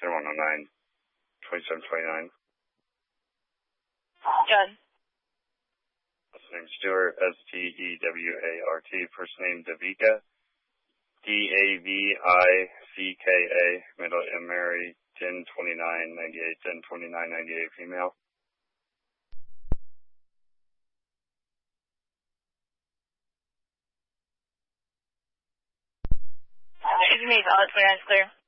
0109 2729. Good. Last name Stewart, Stewart. First name Davika, Davicka. Middle M Mary, 102998, 102998 female. Excuse me, valid clearance, clear.